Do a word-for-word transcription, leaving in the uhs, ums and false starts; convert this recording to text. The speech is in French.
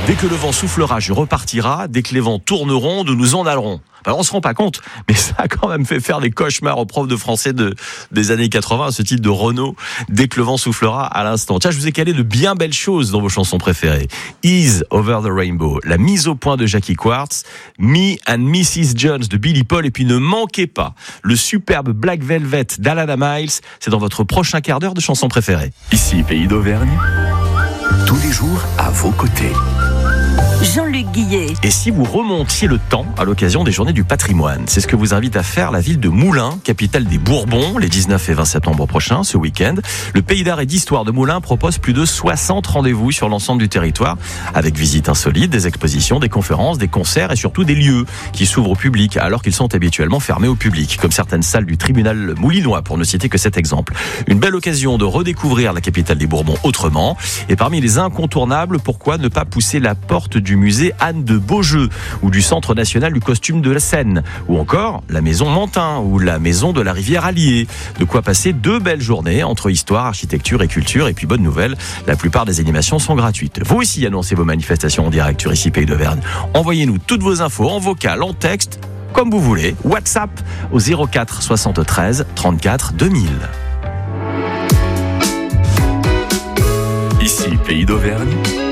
Dès que le vent soufflera, je repartira. Dès que les vents tourneront, nous nous en allerons. Alors, on se rend pas compte, mais ça a quand même fait faire des cauchemars aux profs de français de, des années quatre-vingts, ce titre de Renaud, dès que le vent soufflera à l'instant. Tiens, je vous ai calé de bien belles choses dans vos chansons préférées. Ease Over the Rainbow, la mise au point de Jackie Quartz, Me and missus Jones de Billy Paul, et puis ne manquez pas le superbe Black Velvet d'Alana Miles. C'est dans votre prochain quart d'heure de chansons préférées. Ici, Pays d'Auvergne, tous les jours à vos côtés. Jean-Luc Guillet. Et si vous remontiez le temps à l'occasion des Journées du patrimoine, c'est ce que vous invite à faire la ville de Moulins, capitale des Bourbons, les dix-neuf et vingt septembre prochains, ce week-end. Le Pays d'art et d'histoire de Moulins propose plus de soixante rendez-vous sur l'ensemble du territoire, avec visites insolites, des expositions, des conférences, des concerts et surtout des lieux qui s'ouvrent au public alors qu'ils sont habituellement fermés au public, comme certaines salles du tribunal moulinois, pour ne citer que cet exemple. Une belle occasion de redécouvrir la capitale des Bourbons autrement. Et parmi les incontournables, pourquoi ne pas pousser la porte du musée Anne de Beaujeu ou du Centre national du costume de la Seine, ou encore la maison Mantin ou la maison de la rivière Allier. De quoi passer deux belles journées entre histoire, architecture et culture. Et puis bonne nouvelle, la plupart des animations sont gratuites. Vous aussi annoncez vos manifestations en direct sur Ici Pays d'Auvergne. Envoyez-nous toutes vos infos en vocal, en texte, comme vous voulez. WhatsApp au zéro quatre soixante-treize trente-quatre deux mille. Ici Pays d'Auvergne.